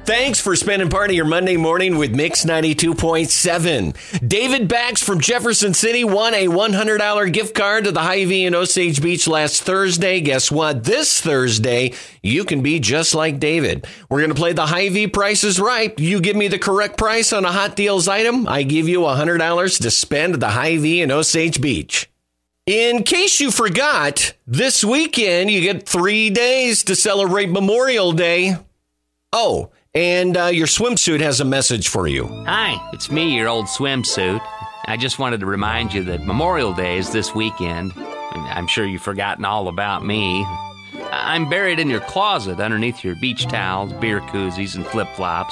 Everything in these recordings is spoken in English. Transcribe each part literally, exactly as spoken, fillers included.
Thanks for spending part of your Monday morning with Mix ninety-two point seven. David Bax from Jefferson City won a one hundred dollars gift card to the Hy-Vee in Osage Beach last Thursday. Guess what? This Thursday, you can be just like David. We're going to play the Hy-Vee Price is Right. You give me the correct price on a Hot Deals item, I give you one hundred dollars to spend at the Hy-Vee in Osage Beach. In case you forgot, this weekend you get three days to celebrate Memorial Day. Oh, and uh, your swimsuit has a message for you. Hi, it's me, your old swimsuit. I just wanted to remind you that Memorial Day is this weekend. I'm sure you've forgotten all about me. I'm buried in your closet underneath your beach towels, beer koozies, and flip-flops.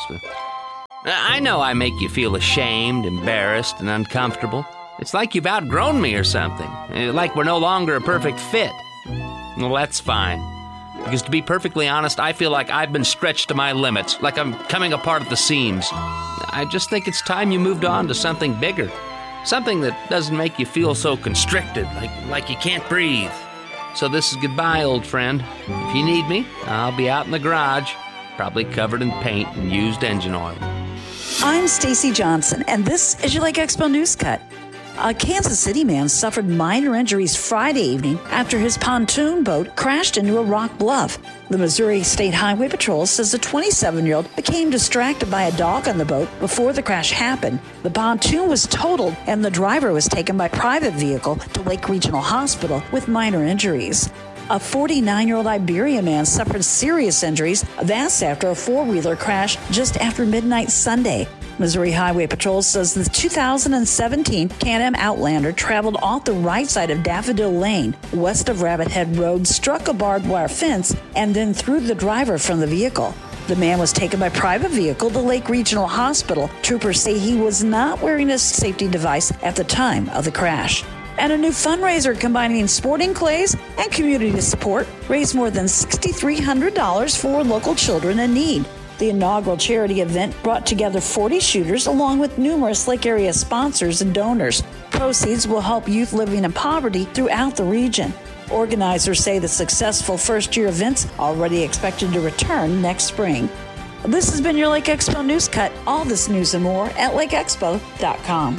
I know I make you feel ashamed, embarrassed, and uncomfortable. It's like you've outgrown me or something. Like we're no longer a perfect fit. Well, that's fine. Because to be perfectly honest, I feel like I've been stretched to my limits, like I'm coming apart at the seams. I just think it's time you moved on to something bigger. Something that doesn't make you feel so constricted, like, like you can't breathe. So this is goodbye, old friend. If you need me, I'll be out in the garage, probably covered in paint and used engine oil. I'm Stacy Johnson, and this is your Lake Expo News Cut. A Kansas City man suffered minor injuries Friday evening after his pontoon boat crashed into a rock bluff. The Missouri State Highway Patrol says the twenty-seven-year-old became distracted by a dog on the boat before the crash happened. The pontoon was totaled, and the driver was taken by private vehicle to Lake Regional Hospital with minor injuries. A forty-nine-year-old Iberian man suffered serious injuries. That's after a four-wheeler crashed just after midnight Sunday. Missouri Highway Patrol says the two thousand seventeen Can-Am Outlander traveled off the right side of Daffodil Lane, west of Rabbit Head Road, struck a barbed wire fence, and then threw the driver from the vehicle. The man was taken by private vehicle to Lake Regional Hospital. Troopers say he was not wearing a safety device at the time of the crash. And a new fundraiser combining sporting clays and community support raised more than six thousand three hundred dollars for local children in need. The inaugural charity event brought together forty shooters along with numerous Lake area sponsors and donors. Proceeds will help youth living in poverty throughout the region. Organizers say the successful first-year events already expected to return next spring. This has been your Lake Expo News Cut. All this news and more at lake expo dot com.